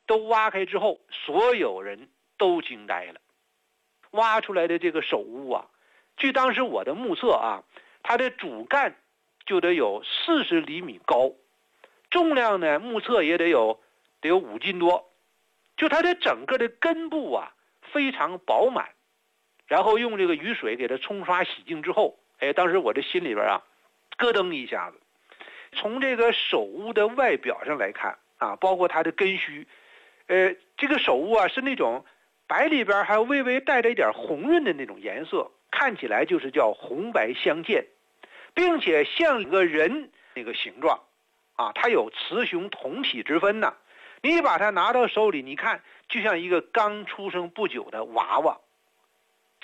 都挖开之后，所有人都惊呆了。挖出来的这个首屋啊，据当时我的目测啊，它的主干就得有40厘米高，重量呢目测也得有5斤多。就它的整个的根部啊非常饱满，然后用这个雨水给它冲刷洗净之后，当时我这心里边啊咯噔一下子。从这个首屋的外表上来看啊，包括它的根须，这个首屋啊是那种白里边还微微带着一点红润的那种颜色，看起来就是叫红白相间，并且像一个人那个形状啊，它有雌雄同体之分呢。你把它拿到手里，你看就像一个刚出生不久的娃娃